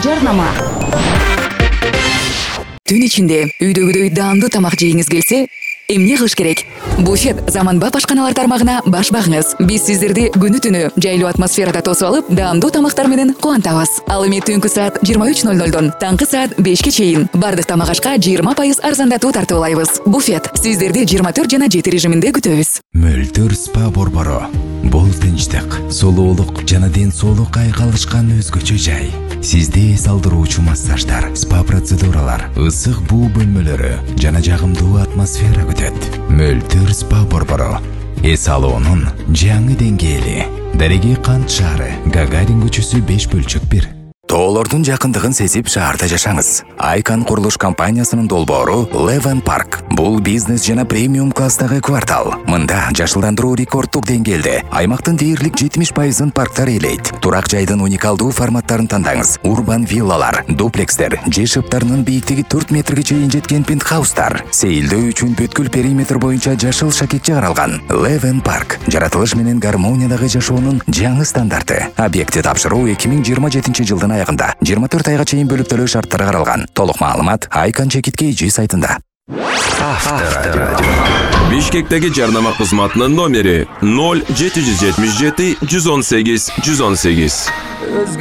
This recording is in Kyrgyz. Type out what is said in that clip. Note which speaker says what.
Speaker 1: жарнама.
Speaker 2: Түн ичинде үйдөгүдөй даамдуу тамак жегиңиз келсе, эмне кылыш керек? Буфет заманбап ашканалар тармагына баш багыңыз. Биз сиздерди күнү-түнү жайлуу атмосферада тосуп алып, даамдуу тамактар менен кубантабыз. Ал эми түнкү саат 23:00дон таңкы саат 5ке чейин бардык тамак ашка 20% арзандатуу тартуулайбыз. Буфет сиздерди 24 жана 7 режиминде күтөбүз.
Speaker 3: Мөлтөр спа борбору. Бул тынчтык, сулуулук жана ден соолукка айкалышкан өзгөчө жай. Сизди эс алдыруучу массаждар, спа процедуралар, ысык буу бөлмөлөрү жана жагымдуу атмосфера күтөт. Мөлтөр спа борбору. Эс алуунун жаңы деңгээли. Дареги Кант шаары, Гагарин көчөсү 5/1. Тоолордун жакындыгын сезип шаарда жашаңыз. Айкан курулуш компаниясынын долбоору Левен Парк. Бул бизнес жана премиум класстагы квартал. Мында жашылдандыруу рекордтук деңгээлде. Аймактын дээрлик 70%-ын парктар ээлейт. Турак жайдын уникалдуу форматтарын тандаңыз. Урбан виллалар, дуплекстер, же шыптарынын бийиктиги 4 метрге чейин жеткен пентхаустар. Сейилдөө үчүн бүткүл периметр боюнча жашыл шакетче каралган. Левен Парк жаратылыш менен гармониядагы жашоонун жаңы стандарты. Объекти тапшыруу 2027-жылдын аягында 24 айга чейин бөлүп төлөө шарттары каралган. Толук маалымат Айкан Чекит-KG сайтында.
Speaker 4: Авторадио. Бишкектеги жарнама кызматынын номери 0777 118 118.